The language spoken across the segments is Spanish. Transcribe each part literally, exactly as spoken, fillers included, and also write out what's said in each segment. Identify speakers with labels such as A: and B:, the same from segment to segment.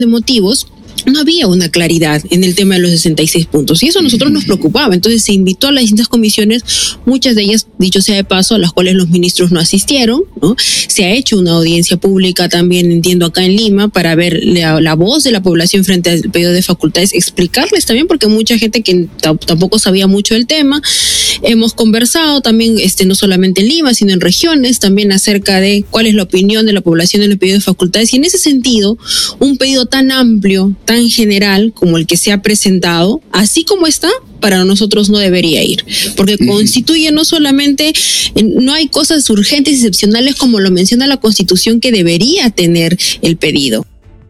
A: de motivos, no había una claridad en el tema de los sesenta y seis puntos y eso a nosotros nos preocupaba. Entonces se invitó a las distintas comisiones, muchas de ellas, dicho sea de paso, a las cuales los ministros no asistieron, ¿no? Se ha hecho una audiencia pública también, entiendo, acá en Lima para ver la, la voz de la población frente al pedido de facultades, explicarles también, porque mucha gente que tampoco sabía mucho del tema. Hemos conversado también, este, no solamente en Lima, sino en regiones, también acerca de cuál es la opinión de la población en el pedido de facultades, y en ese sentido, un pedido tan amplio, tan general como el que se ha presentado, así como está, para nosotros no debería ir, porque constituye no solamente, no hay cosas urgentes y excepcionales como lo menciona la Constitución que debería tener el pedido.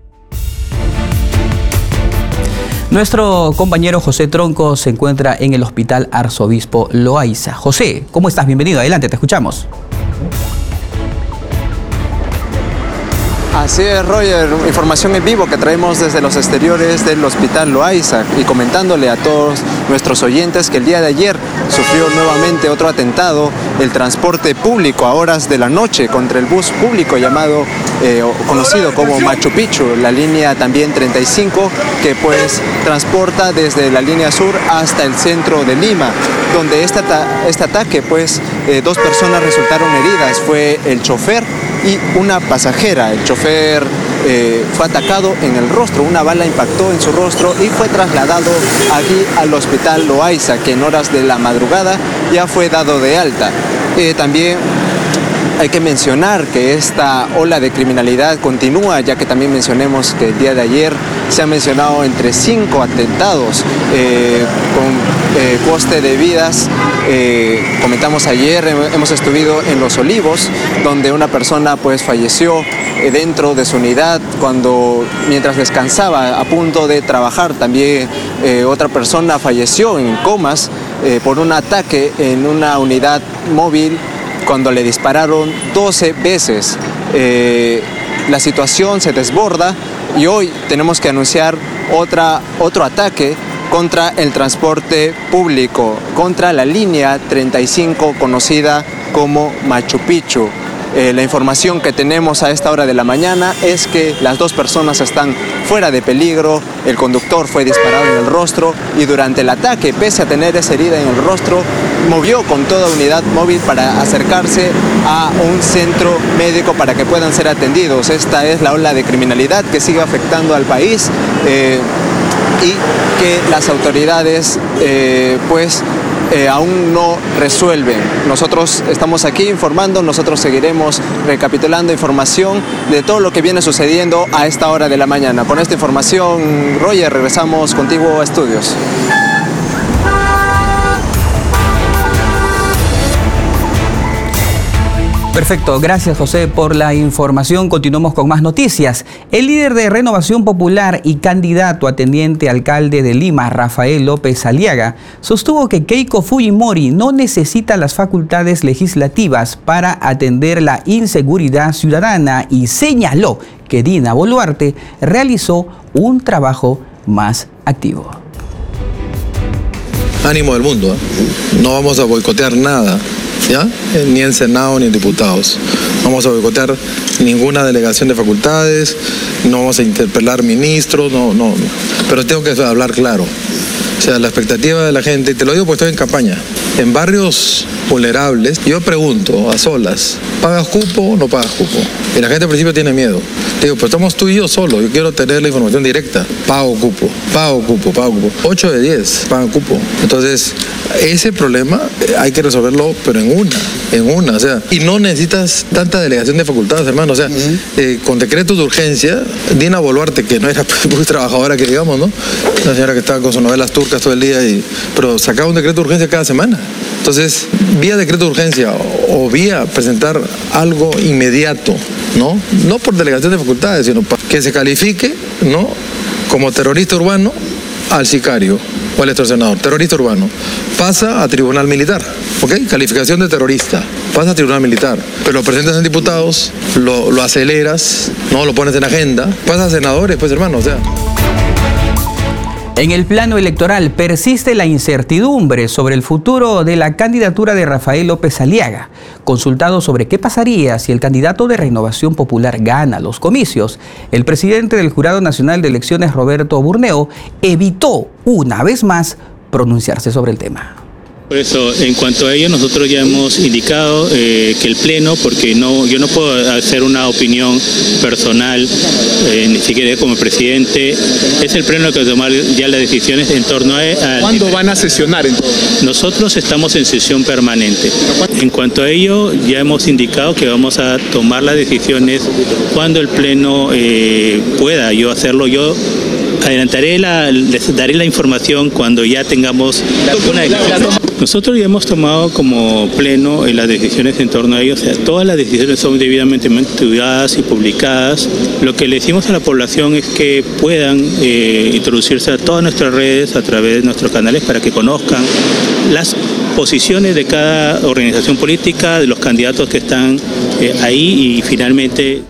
B: Nuestro compañero José Tronco se encuentra en el Hospital Arzobispo Loaiza. José, ¿cómo estás? Bienvenido, adelante, te escuchamos.
C: Así es, Roger, información en vivo que traemos desde los exteriores del Hospital Loaiza y comentándole a todos nuestros oyentes que el día de ayer sufrió nuevamente otro atentado, el transporte público a horas de la noche contra el bus público llamado, eh, conocido como Machu Picchu, la línea también treinta y cinco, que pues transporta desde la línea sur hasta el centro de Lima, donde este, este ataque pues eh, dos personas resultaron heridas, fue el chofer y una pasajera. El chofer eh, fue atacado en el rostro, una bala impactó en su rostro y fue trasladado aquí al Hospital Loaiza, que en horas de la madrugada ya fue dado de alta. Eh, también hay que mencionar que esta ola de criminalidad continúa, ya que también mencionemos que el día de ayer se han mencionado entre cinco atentados eh, con eh, coste de vidas. Eh, comentamos ayer, hemos estado en Los Olivos, donde una persona pues falleció eh, dentro de su unidad cuando mientras descansaba a punto de trabajar. También eh, otra persona falleció en comas eh, por un ataque en una unidad móvil cuando le dispararon doce veces. Eh, la situación se desborda y hoy tenemos que anunciar otra, otro ataque contra el transporte público, contra la línea treinta y cinco conocida como Machu Picchu. Eh, la información que tenemos a esta hora de la mañana es que las dos personas están fuera de peligro, el conductor fue disparado en el rostro y durante el ataque, pese a tener esa herida en el rostro, movió con toda unidad móvil para acercarse a un centro médico para que puedan ser atendidos. Esta es la ola de criminalidad que sigue afectando al país eh, y que las autoridades eh, pues Eh, aún no resuelven. Nosotros estamos aquí informando, nosotros seguiremos recapitulando información de todo lo que viene sucediendo a esta hora de la mañana. Con esta información, Roger, regresamos contigo a estudios.
B: Perfecto, gracias José por la información. Continuamos con más noticias. El líder de Renovación Popular y candidato a teniente alcalde de Lima, Rafael López Aliaga, sostuvo que Keiko Fujimori no necesita las facultades legislativas para atender la inseguridad ciudadana y señaló que Dina Boluarte realizó un trabajo más activo.
D: Ánimo del mundo, ¿eh? No vamos a boicotear nada. ¿Ya? Ni en Senado ni en diputados. No vamos a boicotear ninguna delegación de facultades, no vamos a interpelar ministros, no, no, no. Pero tengo que hablar claro. O sea, la expectativa de la gente, y te lo digo porque estoy en campaña, en barrios vulnerables, yo pregunto a solas, ¿pagas cupo o no pagas cupo? Y la gente al principio tiene miedo. Digo, pues estamos tú y yo solos, yo quiero tener la información directa. Pago cupo, pago cupo, pago cupo. ocho de diez pagan cupo. Entonces, ese problema hay que resolverlo, pero en una, en una, o sea, y no necesitas tanta delegación de facultades, hermano, o sea, uh-huh. eh, con decretos de urgencia, Dina Boluarte, que no era muy trabajadora, que digamos, ¿no? Una señora que estaba con sus novelas turcas todo el día, y, pero sacaba un decreto de urgencia cada semana. Entonces, vía decreto de urgencia o, o vía presentar algo inmediato, ¿no? No por delegación de facultades, sino para que se califique, ¿no? Como terrorista urbano al sicario o al extorsionador. Terrorista urbano pasa a tribunal militar, ¿ok? Calificación de terrorista, pasa a tribunal militar, pero lo presentas en diputados, lo, lo aceleras, no lo pones en agenda, pasa a senadores, pues hermano, o sea.
B: En el plano electoral persiste la incertidumbre sobre el futuro de la candidatura de Rafael López Aliaga. Consultado sobre qué pasaría si el candidato de Renovación Popular gana los comicios, el presidente del Jurado Nacional de Elecciones, Roberto Burneo, evitó una vez más pronunciarse sobre el tema.
E: Por eso, en cuanto a ello, nosotros ya hemos indicado eh, que el Pleno, porque no, yo no puedo hacer una opinión personal, eh, ni siquiera como presidente, es el Pleno el que va a tomar ya las decisiones en torno a... a
F: ¿Cuándo van a sesionar entonces?
E: Nosotros estamos en sesión permanente. En cuanto a ello, ya hemos indicado que vamos a tomar las decisiones cuando el Pleno eh, pueda yo hacerlo. Yo adelantaré la, les daré la información cuando ya tengamos una decisión. Nosotros ya hemos tomado como Pleno las decisiones en torno a ello, o sea, todas las decisiones son debidamente estudiadas y publicadas. Lo que le decimos a la población es que puedan eh, introducirse a todas nuestras redes a través de nuestros canales para que conozcan las posiciones de cada organización política, de los candidatos que están eh, ahí y finalmente...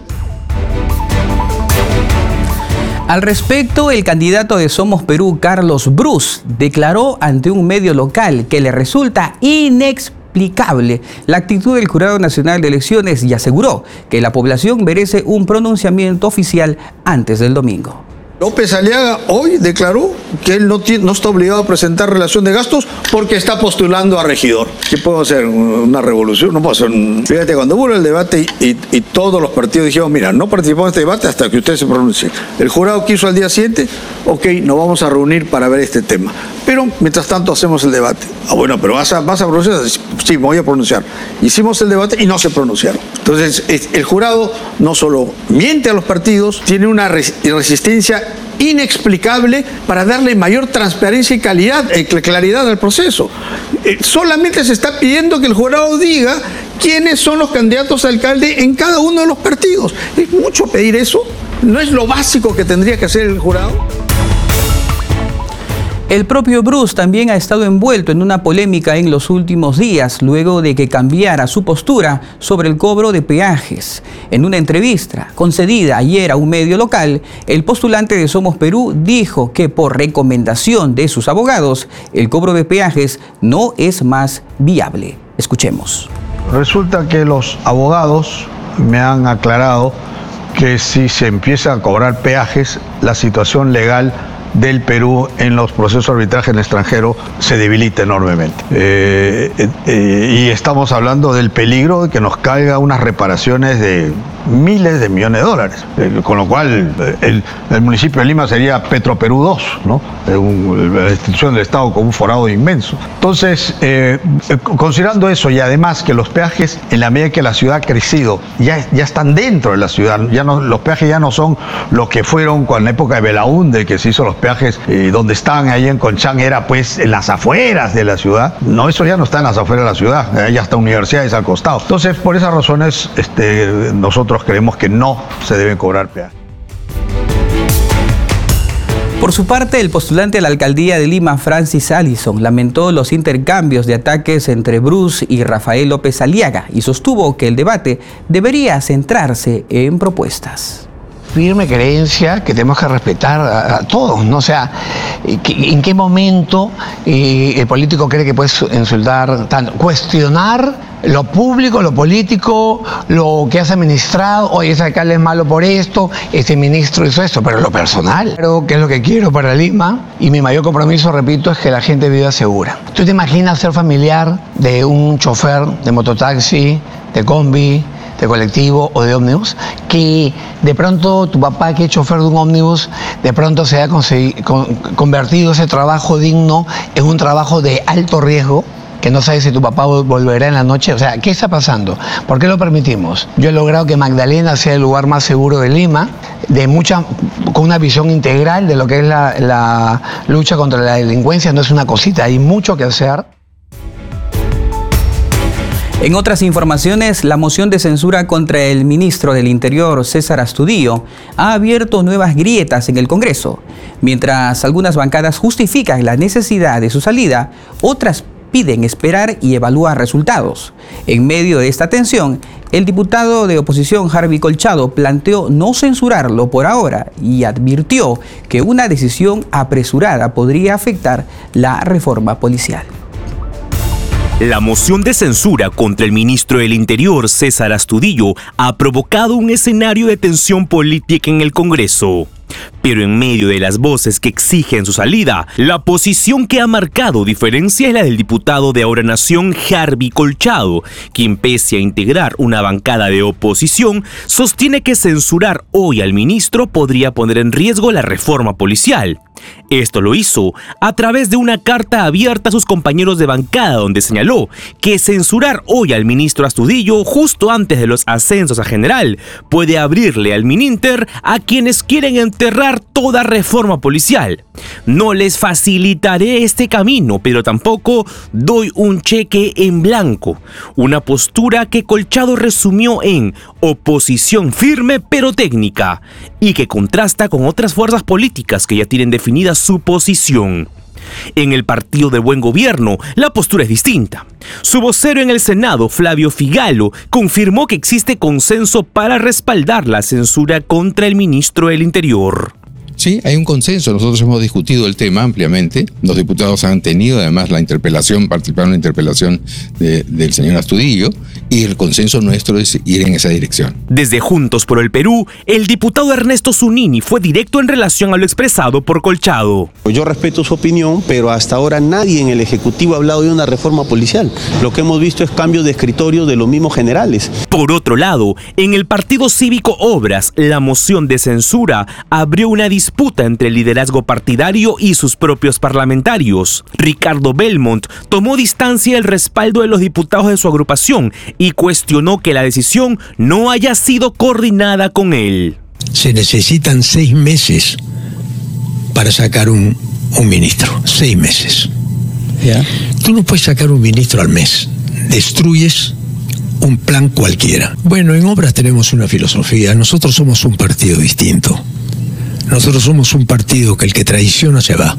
B: Al respecto, el candidato de Somos Perú, Carlos Brus, declaró ante un medio local que le resulta inexplicable la actitud del Jurado Nacional de Elecciones y aseguró que la población merece un pronunciamiento oficial antes del domingo.
G: López Aliaga hoy declaró que él no, tiene, no está obligado a presentar relación de gastos porque está postulando a regidor. ¿Qué puedo hacer? ¿Una revolución? No puedo hacer un... Fíjate, cuando hubo el debate y, y, y todos los partidos dijeron, mira, no participamos en este debate hasta que usted se pronuncie. El jurado quiso al día siguiente, ok, nos vamos a reunir para ver este tema. Pero, mientras tanto, hacemos el debate. Ah, bueno, pero ¿vas a, vas a pronunciar? Sí, me voy a pronunciar. Hicimos el debate y no se pronunciaron. Entonces, el jurado no solo miente a los partidos, tiene una resistencia inexplicable para darle mayor transparencia y calidad, eh, claridad al proceso. Eh, solamente se está pidiendo que el jurado diga quiénes son los candidatos a alcalde en cada uno de los partidos. ¿Es mucho pedir eso? ¿No es lo básico que tendría que hacer el jurado?
B: El propio Brus también ha estado envuelto en una polémica en los últimos días, luego de que cambiara su postura sobre el cobro de peajes. En una entrevista concedida ayer a un medio local, el postulante de Somos Perú dijo que por recomendación de sus abogados, el cobro de peajes no es más viable. Escuchemos.
H: Resulta que los abogados me han aclarado que si se empieza a cobrar peajes, la situación legal del Perú en los procesos de arbitraje en el extranjero se debilita enormemente. Eh, eh, y estamos hablando del peligro de que nos caiga unas reparaciones de miles de millones de dólares, eh, con lo cual el, el municipio de Lima sería Petroperú dos, ¿no? Eh, un, la institución del Estado con un forado inmenso. Entonces, eh, considerando eso y además que los peajes, en la medida que la ciudad ha crecido, ya, ya están dentro de la ciudad, ya no, los peajes ya no son lo que fueron con la época de Belaúnde, que se hizo los peajes eh, donde estaban ahí en Conchán, era pues en las afueras de la ciudad. No, eso ya no está en las afueras de la ciudad, eh, ya está universidades al costado. Entonces, por esas razones, este, nosotros creemos que no se deben cobrar peajes.
B: Por su parte, el postulante a la alcaldía de Lima, Francis Allison, lamentó los intercambios de ataques entre Brus y Rafael López Aliaga y sostuvo que el debate debería centrarse en propuestas.
I: Firme creencia que tenemos que respetar a, a todos, ¿no? O sea, ¿en qué momento eh, el político cree que puede insultar tanto? Cuestionar lo público, lo político, lo que has administrado, oye, ese alcalde es malo por esto, ese ministro hizo esto, pero lo personal, creo que es lo que quiero para Lima, y mi mayor compromiso, repito, es que la gente viva segura. ¿Tú te imaginas ser familiar de un chofer de mototaxi, de combi, de colectivo o de ómnibus, que de pronto tu papá, que es chofer de un ómnibus, de pronto se ha convertido ese trabajo digno en un trabajo de alto riesgo, que no sabes si tu papá volverá en la noche? O sea, ¿qué está pasando? ¿Por qué lo permitimos? Yo he logrado que Magdalena sea el lugar más seguro de Lima, de mucha, con una visión integral de lo que es la, la lucha contra la delincuencia. No es una cosita, hay mucho que hacer.
B: En otras informaciones, la moción de censura contra el ministro del Interior, César Astudillo, ha abierto nuevas grietas en el Congreso. Mientras algunas bancadas justifican la necesidad de su salida, otras piden esperar y evaluar resultados. En medio de esta tensión, El diputado de oposición Harvey Colchado planteó no censurarlo por ahora y advirtió que una decisión apresurada podría afectar la reforma policial.
J: La moción de censura contra el ministro del Interior, César Astudillo, ha provocado un escenario de tensión política en el Congreso. Pero en medio de las voces que exigen su salida, la posición que ha marcado diferencia es la del diputado de Ahora Nación, Harvey Colchado, quien pese a integrar una bancada de oposición, sostiene que censurar hoy al ministro podría poner en riesgo la reforma policial. Esto lo hizo a través de una carta abierta a sus compañeros de bancada, donde señaló que censurar hoy al ministro Astudillo justo antes de los ascensos a general puede abrirle al Mininter a quienes quieren enterrar toda reforma policial. No les facilitaré este camino, pero tampoco doy un cheque en blanco. Una postura que Colchado resumió en oposición firme pero técnica y que contrasta con otras fuerzas políticas que ya tienen definida su posición. En el Partido del Buen Gobierno, la postura es distinta. Su vocero en el Senado, Flavio Figalo, confirmó que existe consenso para respaldar la censura contra el ministro del Interior.
K: Sí, hay un consenso. Nosotros hemos discutido el tema ampliamente. Los diputados han tenido además la interpelación, participaron en la interpelación de, del señor Astudillo, y el consenso nuestro es ir en esa dirección.
J: Desde Juntos por el Perú, el diputado Ernesto Zunini fue directo en relación a lo expresado por Colchado.
L: Yo respeto su opinión, pero hasta ahora nadie en el Ejecutivo ha hablado de una reforma policial. Lo que hemos visto es cambios de escritorio de los mismos generales.
J: Por otro lado, en el Partido Cívico Obras, la moción de censura abrió una disputa entre el liderazgo partidario y sus propios parlamentarios. Ricardo Belmont tomó distancia del respaldo de los diputados de su agrupación y cuestionó que la decisión no haya sido coordinada con él.
M: Se necesitan seis meses para sacar un, un ministro. Seis meses. ¿Ya? Tú no puedes sacar un ministro al mes. Destruyes un plan cualquiera. Bueno, en Obras tenemos una filosofía. Nosotros somos un partido distinto. Nosotros somos un partido que el que traiciona se va,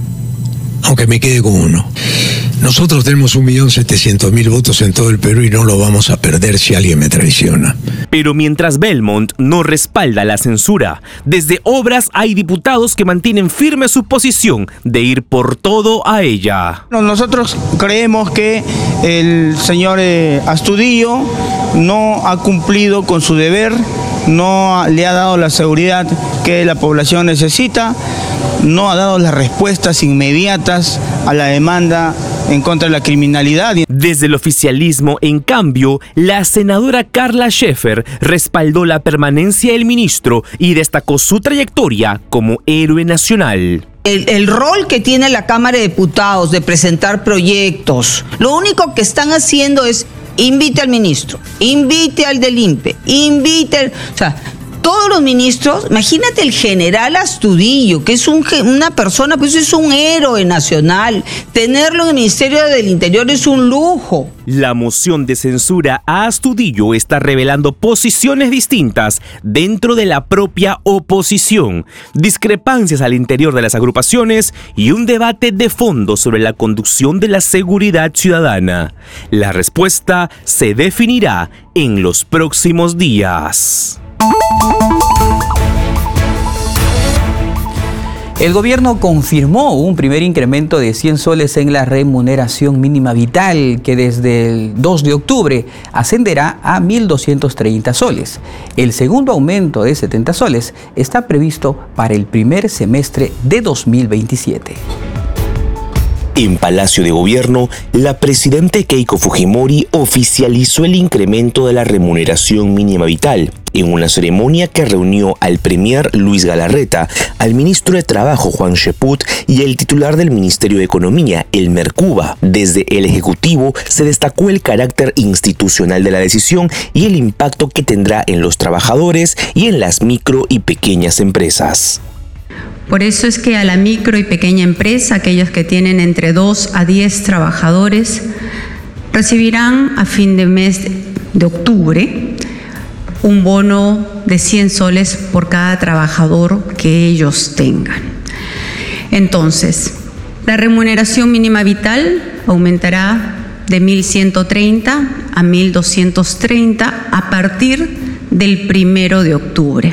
M: aunque me quede con uno. Nosotros tenemos un millón setecientos mil votos en todo el Perú y no lo vamos a perder si alguien me traiciona.
J: Pero mientras Belmont no respalda la censura, desde Obras hay diputados que mantienen firme su posición de ir por todo a ella.
N: Nosotros creemos que el señor eh, Astudillo no ha cumplido con su deber, no le ha dado la seguridad que la población necesita, no ha dado las respuestas inmediatas a la demanda en contra de la criminalidad.
J: Desde el oficialismo, en cambio, la senadora Carla Scheffer respaldó la permanencia del ministro y destacó su trayectoria como héroe nacional.
O: El, el rol que tiene la Cámara de Diputados de presentar proyectos, lo único que están haciendo es invite al ministro, invite al del I N P E, invite al... O sea, todos los ministros, imagínate el general Astudillo, que es un, una persona, pues es un héroe nacional. Tenerlo en el Ministerio del Interior es un lujo.
J: La moción de censura a Astudillo está revelando posiciones distintas dentro de la propia oposición, discrepancias al interior de las agrupaciones y un debate de fondo sobre la conducción de la seguridad ciudadana. La respuesta se definirá en los próximos días.
B: El gobierno confirmó un primer incremento de cien soles en la remuneración mínima vital, que desde el dos de octubre ascenderá a mil doscientos treinta soles. El segundo aumento de setenta soles está previsto para el primer semestre de dos mil veintisiete.
J: En Palacio de Gobierno, la presidenta Keiko Fujimori oficializó el incremento de la remuneración mínima vital en una ceremonia que reunió al premier Luis Galarreta, al ministro de Trabajo Juan Cheput y el titular del Ministerio de Economía, Elmer Cuba. Desde el Ejecutivo se destacó el carácter institucional de la decisión y el impacto que tendrá en los trabajadores y en las micro y pequeñas empresas.
P: Por eso es que a la micro y pequeña empresa, aquellos que tienen entre dos a diez trabajadores, recibirán a fin de mes de octubre un bono de cien soles por cada trabajador que ellos tengan. Entonces, la remuneración mínima vital aumentará de mil ciento treinta a mil doscientos treinta a partir del primero de octubre.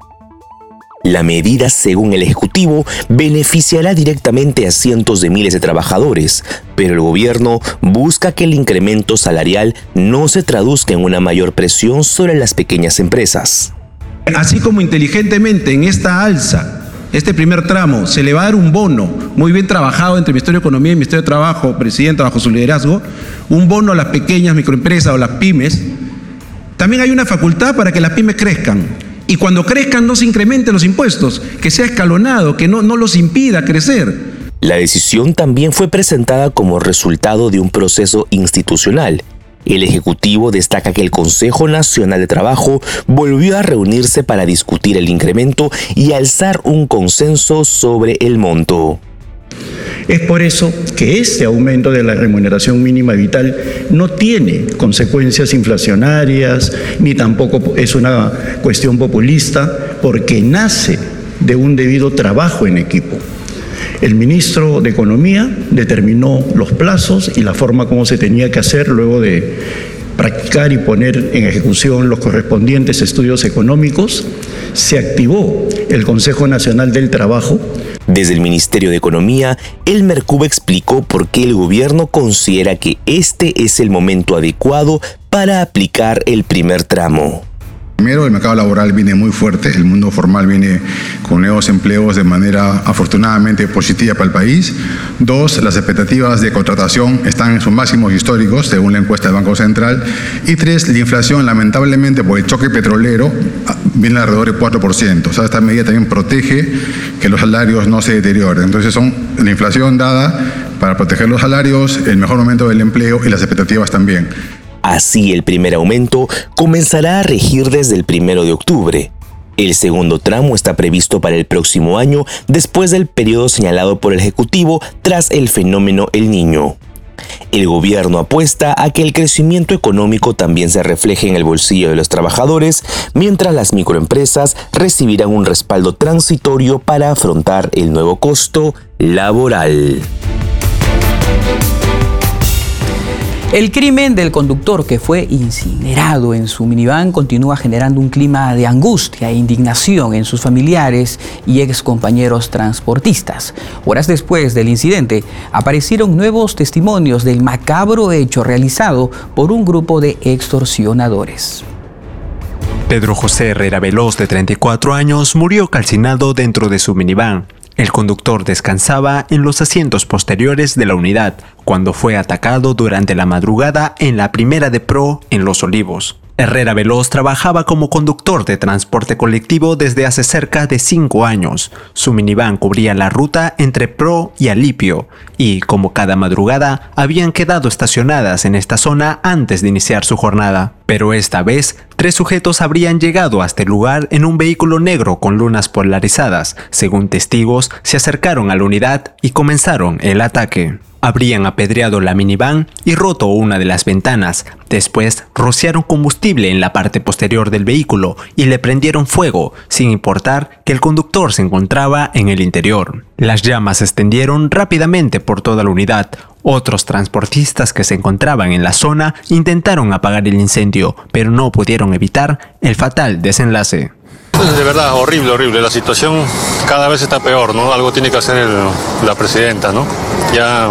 J: La medida, según el Ejecutivo, beneficiará directamente a cientos de miles de trabajadores, pero el gobierno busca que el incremento salarial no se traduzca en una mayor presión sobre las pequeñas empresas.
Q: Así como inteligentemente en esta alza, este primer tramo, se le va a dar un bono muy bien trabajado entre el Ministerio de Economía y el Ministerio de Trabajo, Presidenta, bajo su liderazgo, un bono a las pequeñas microempresas o las pymes. También hay una facultad para que las pymes crezcan. Y cuando crezcan no se incrementen los impuestos, que sea escalonado, que no, no los impida crecer.
J: La decisión también fue presentada como resultado de un proceso institucional. El Ejecutivo destaca que el Consejo Nacional de Trabajo volvió a reunirse para discutir el incremento y alzar un consenso sobre el monto.
R: Es por eso que este aumento de la remuneración mínima vital no tiene consecuencias inflacionarias, ni tampoco es una cuestión populista, porque nace de un debido trabajo en equipo. El ministro de Economía determinó los plazos y la forma como se tenía que hacer luego de practicar y poner en ejecución los correspondientes estudios económicos. Se activó el Consejo Nacional del Trabajo.
J: Desde el Ministerio de Economía, el Mercuba explicó por qué el gobierno considera que este es el momento adecuado para aplicar el primer tramo.
S: Primero, el mercado laboral viene muy fuerte, el mundo formal viene con nuevos empleos de manera afortunadamente positiva para el país. Dos, las expectativas de contratación están en sus máximos históricos, según la encuesta del Banco Central. Y tres, la inflación, lamentablemente, por el choque petrolero, viene alrededor del cuatro por ciento. O sea, esta medida también protege que los salarios no se deterioren. Entonces, son la inflación dada para proteger los salarios, el mejor momento del empleo y las expectativas también.
J: Así, el primer aumento comenzará a regir desde el primero de octubre. El segundo tramo está previsto para el próximo año, después del periodo señalado por el Ejecutivo tras el fenómeno El Niño. El gobierno apuesta a que el crecimiento económico también se refleje en el bolsillo de los trabajadores, mientras las microempresas recibirán un respaldo transitorio para afrontar el nuevo costo laboral.
B: El crimen del conductor que fue incinerado en su minivan continúa generando un clima de angustia e indignación en sus familiares y excompañeros transportistas. Horas después del incidente, aparecieron nuevos testimonios del macabro hecho realizado por un grupo de extorsionadores.
T: Pedro José Herrera Veloz, de treinta y cuatro años, murió calcinado dentro de su minivan. El conductor descansaba en los asientos posteriores de la unidad cuando fue atacado durante la madrugada en la primera de Pro en Los Olivos. Herrera Veloz trabajaba como conductor de transporte colectivo desde hace cerca de cinco años. Su minivan cubría la ruta entre Pro y Alipio y, como cada madrugada, habían quedado estacionadas en esta zona antes de iniciar su jornada. Pero esta vez, tres sujetos habrían llegado hasta el lugar en un vehículo negro con lunas polarizadas. Según testigos, se acercaron a la unidad y comenzaron el ataque. Habrían apedreado la minivan y roto una de las ventanas. Después, rociaron combustible en la parte posterior del vehículo y le prendieron fuego, sin importar que el conductor se encontraba en el interior. Las llamas se extendieron rápidamente por toda la unidad. Otros transportistas que se encontraban en la zona intentaron apagar el incendio, pero no pudieron evitar el fatal desenlace.
U: De verdad, horrible, horrible. La situación cada vez está peor, ¿no? Algo tiene que hacer el, la presidenta, ¿no? Ya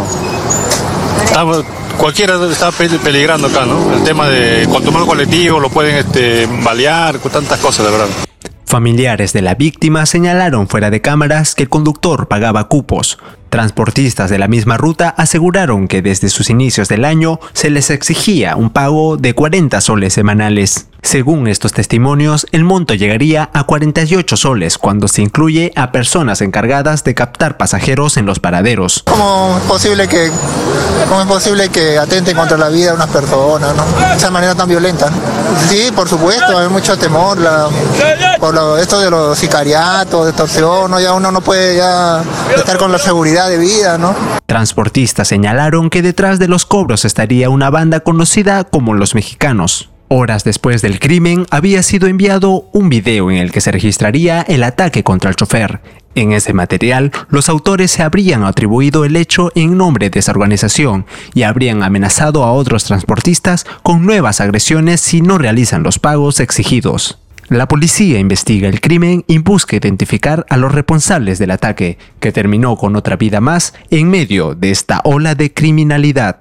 U: estamos, cualquiera está peligrando acá, ¿no? El tema de consumo colectivo, lo pueden este, balear, tantas cosas, de verdad.
T: Familiares de la víctima señalaron fuera de cámaras que el conductor pagaba cupos. Transportistas de la misma ruta aseguraron que desde sus inicios del año se les exigía un pago de cuarenta soles semanales. Según estos testimonios, el monto llegaría a cuarenta y ocho soles cuando se incluye a personas encargadas de captar pasajeros en los paraderos.
V: ¿Cómo es posible que, cómo es posible que atenten contra la vida de unas personas, ¿no? De esa manera tan violenta, ¿no? Sí, por supuesto, hay mucho temor la, por lo, esto de los sicariatos, de extorsión, ¿no? Ya uno no puede ya estar con la seguridad de vida, ¿no?
T: Transportistas señalaron que detrás de los cobros estaría una banda conocida como Los Mexicanos. Horas después del crimen, había sido enviado un video en el que se registraría el ataque contra el chofer. En ese material, los autores se habrían atribuido el hecho en nombre de esa organización y habrían amenazado a otros transportistas con nuevas agresiones si no realizan los pagos exigidos. La policía investiga el crimen y busca identificar a los responsables del ataque, que terminó con otra vida más en medio de esta ola de criminalidad.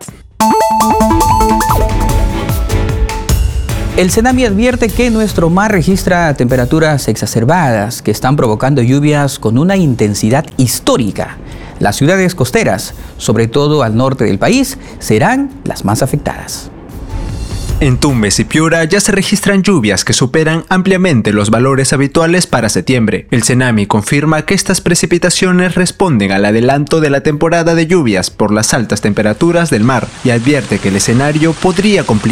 B: El CENAMI advierte que nuestro mar registra temperaturas exacerbadas que están provocando lluvias con una intensidad histórica. Las ciudades costeras, sobre todo al norte del país, serán las más afectadas.
T: En Tumbes y Piura ya se registran lluvias que superan ampliamente los valores habituales para septiembre. El CENAMI confirma que estas precipitaciones responden al adelanto de la temporada de lluvias por las altas temperaturas del mar y advierte que el escenario podría complicar